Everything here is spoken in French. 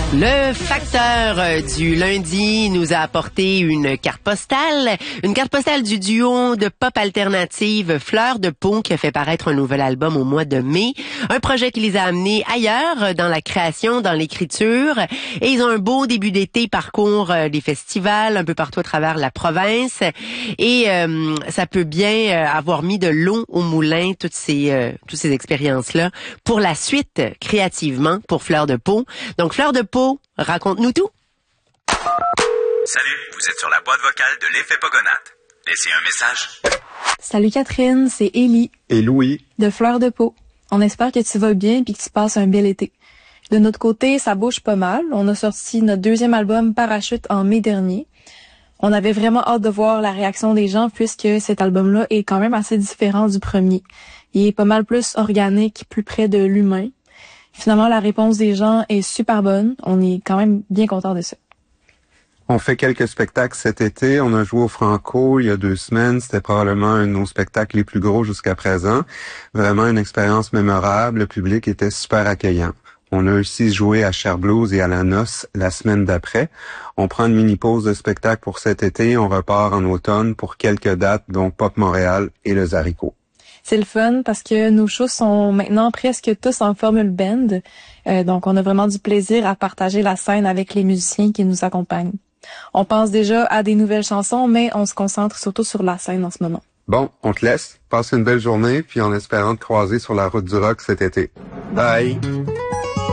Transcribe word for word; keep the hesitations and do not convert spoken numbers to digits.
Le facteur euh, du lundi nous a apporté une carte postale, une carte postale du duo de pop alternative Fleur de Peau qui a fait paraître un nouvel album au mois de mai. Un projet qui les a amenés ailleurs dans la création, dans l'écriture. Et ils ont un beau début d'été, ils parcourent euh, les festivals un peu partout à travers la province. Et euh, ça peut bien euh, avoir mis de l'eau au moulin, toutes ces, euh, toutes ces expériences-là, pour la suite, créativement, pour Fleur de Peau. Donc Fleur de Peau, raconte-nous tout. Salut, vous êtes sur la boîte vocale de l'effet Pogonat. Laissez un message. Salut Catherine, c'est Élie. Et Louis. De Fleur de Peau. On espère que tu vas bien et que tu passes un bel été. De notre côté, ça bouge pas mal. On a sorti notre deuxième album Parachute en mai dernier. On avait vraiment hâte de voir la réaction des gens puisque cet album-là est quand même assez différent du premier. Il est pas mal plus organique, plus près de l'humain. Finalement, la réponse des gens est super bonne. On est quand même bien content de ça. On fait quelques spectacles cet été. On a joué au Franco il y a deux semaines. C'était probablement un de nos spectacles les plus gros jusqu'à présent. Vraiment une expérience mémorable. Le public était super accueillant. On a aussi joué à Cher Blues et à la Noce la semaine d'après. On prend une mini-pause de spectacle pour cet été. On repart en automne pour quelques dates, dont Pop Montréal et le Zarico. C'est le fun parce que nos shows sont maintenant presque tous en formule band. Euh, donc, on a vraiment du plaisir à partager la scène avec les musiciens qui nous accompagnent. On pense déjà à des nouvelles chansons, mais on se concentre surtout sur la scène en ce moment. Bon, on te laisse. Passe une belle journée, puis en espérant te croiser sur la route du rock cet été. Bye!